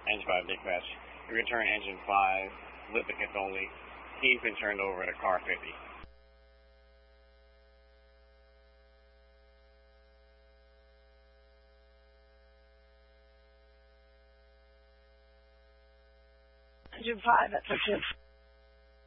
Engine 5 dispatch. We return engine 5, lubricants only. He's been turned over to car 50. Engine 5 at the 5th.